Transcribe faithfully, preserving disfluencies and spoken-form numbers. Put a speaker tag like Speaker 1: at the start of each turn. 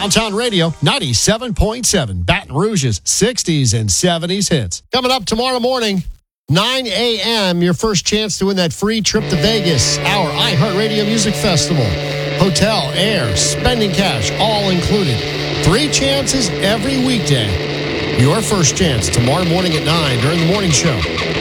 Speaker 1: Downtown Radio, ninety-seven point seven. Baton Rouge's sixties and seventies hits. Coming up tomorrow morning, nine a.m., your first chance to win that free trip to Vegas, our iHeartRadio Music Festival. Hotel, air, spending cash, all included. Three chances every weekday. Your first chance tomorrow morning at nine during the morning show.